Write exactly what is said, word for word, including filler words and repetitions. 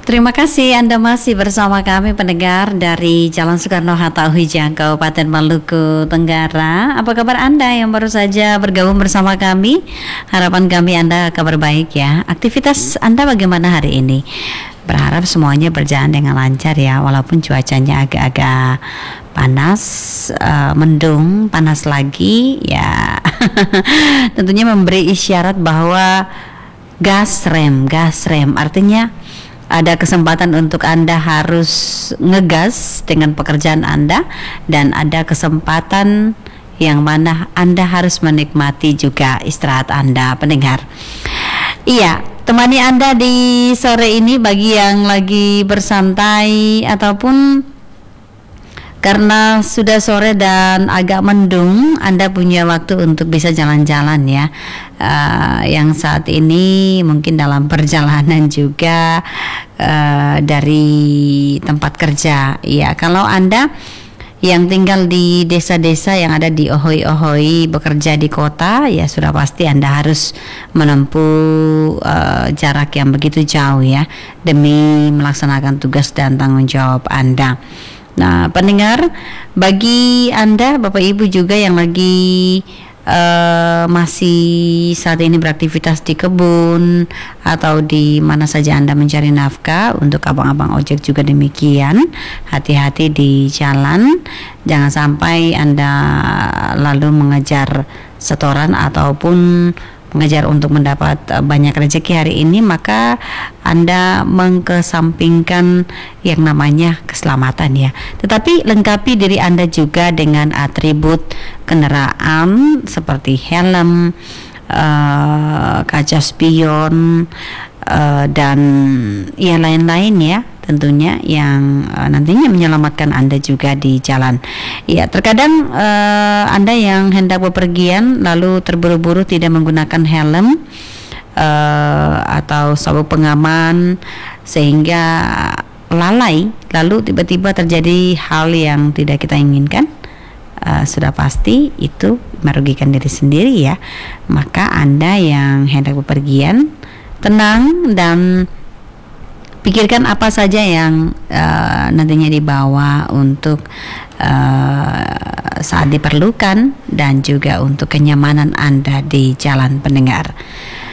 Terima kasih Anda masih bersama kami pendengar dari Jalan Soekarno-Hatta Ujang, Kabupaten Maluku Tenggara. Apa kabar Anda yang baru saja bergabung bersama kami? Harapan kami Anda kabar baik ya. Aktivitas Anda bagaimana hari ini? Berharap semuanya berjalan dengan lancar ya, walaupun cuacanya agak-agak panas, uh, mendung, panas lagi ya. Tentunya memberi isyarat bahwa gas rem, gas rem artinya ada kesempatan untuk Anda harus ngegas dengan pekerjaan Anda, dan ada kesempatan yang mana Anda harus menikmati juga istirahat Anda, pendengar. Iya, temani Anda di sore ini bagi yang lagi bersantai ataupun karena sudah sore dan agak mendung, Anda punya waktu untuk bisa jalan-jalan ya. Uh, yang saat ini mungkin dalam perjalanan juga uh, dari tempat kerja. Ya, kalau Anda yang tinggal di desa-desa yang ada di Ohoi-Ohoi bekerja di kota, ya sudah pasti Anda harus menempuh uh, jarak yang begitu jauh ya demi melaksanakan tugas dan tanggung jawab Anda. Nah, pendengar, bagi Anda Bapak Ibu juga yang lagi uh, masih saat ini beraktivitas di kebun atau di mana saja Anda mencari nafkah, untuk abang-abang ojek juga demikian. Hati-hati di jalan, jangan sampai Anda lalu mengejar setoran ataupun mengejar untuk mendapat banyak rezeki hari ini, maka Anda mengkesampingkan yang namanya keselamatan ya. Tetapi lengkapi diri Anda juga dengan atribut kendaraan seperti helm, uh, kaca spion, uh, dan ya lain-lain ya, tentunya yang uh, nantinya menyelamatkan Anda juga di jalan. Ya, terkadang uh, Anda yang hendak bepergian lalu terburu-buru tidak menggunakan helm uh, atau sabuk pengaman sehingga lalai, lalu tiba-tiba terjadi hal yang tidak kita inginkan. Uh, sudah pasti itu merugikan diri sendiri ya. Maka Anda yang hendak bepergian, tenang dan pikirkan apa saja yang uh, nantinya dibawa untuk uh, saat diperlukan dan juga untuk kenyamanan Anda di jalan, pendengar.